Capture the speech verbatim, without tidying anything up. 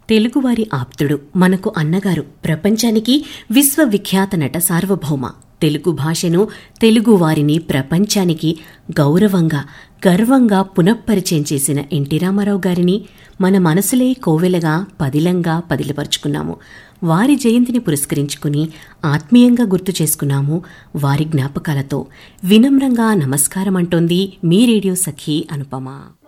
తెలుగువారి ఆప్తుడు, మనకు అన్నగారు, ప్రపంచానికి విశ్వవిఖ్యాత నట సార్వభౌమ, తెలుగు భాషను, తెలుగువారిని ప్రపంచానికి గౌరవంగా, గర్వంగా పునఃపరిచయం చేసిన ఎన్టీ రామారావు గారిని మన మనసులే కోవెలగా, పదిలంగా పదిలపరుచుకున్నాము. వారి జయంతిని పురస్కరించుకుని ఆత్మీయంగా గుర్తు చేసుకున్నాము. వారి జ్ఞాపకాలతో వినమ్రంగా నమస్కారం అంటోంది మీ రేడియో సఖి అనుపమ.